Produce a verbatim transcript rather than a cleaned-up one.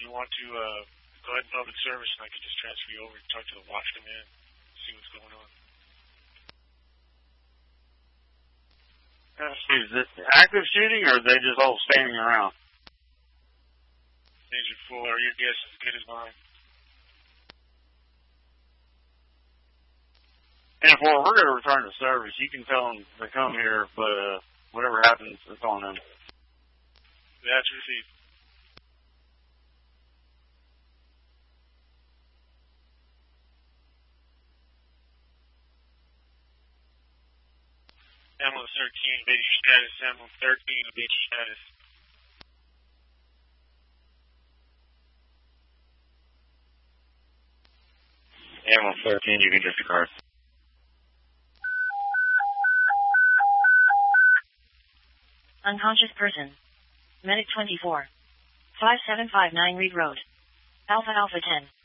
you want to uh, go ahead and public service, and I can just transfer you over and talk to the watch command, see what's going on. Is this active shooting, or are they just all standing around? Major four, your guess is as good as mine. And for we're going to return to service. You can tell them to come here, but uh, whatever happens, it's on them. That's received. Ammo thirteen, base status. Ammo thirteen, base status. Ammo thirteen, you can disregard. Unconscious person. Medic twenty-four. five seven five nine Reed Road. Alpha Alpha ten.